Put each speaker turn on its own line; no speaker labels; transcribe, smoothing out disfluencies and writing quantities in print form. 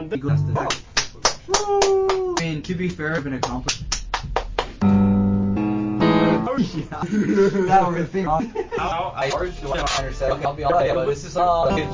I mean, to be fair, I've been accomplished.
Now we're gonna think.
I'll be on. This is